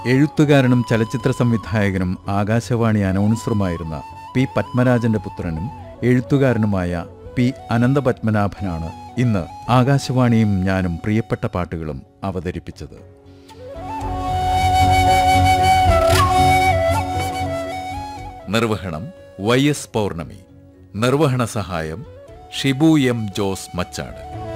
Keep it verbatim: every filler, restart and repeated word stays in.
എഴുത്തുകാരനും ചലച്ചിത്ര സംവിധായകനും ആകാശവാണി അനൗൺസറുമായിരുന്ന പി പത്മരാജന്റെ പുത്രനും എഴുത്തുകാരനുമായ പി അനന്തപത്മനാഭനാണ് ഇന്ന് ആകാശവാണിയും ഞാനും പ്രിയപ്പെട്ട പാട്ടുകളും അവതരിപ്പിച്ചത്. നിർവഹണം വൈ എസ് പൗർണമി. നിർവഹണ സഹായം ഷിബു എം ജോസ് മച്ചാട്.